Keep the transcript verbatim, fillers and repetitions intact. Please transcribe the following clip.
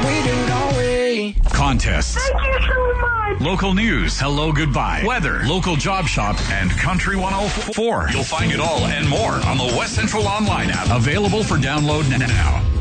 We do, don't we? Contests. Thank you so much. Local news. Hello, goodbye. Weather. Local job shop. And Country one oh four. You'll find it all and more on the West Central Online app. Available for download now.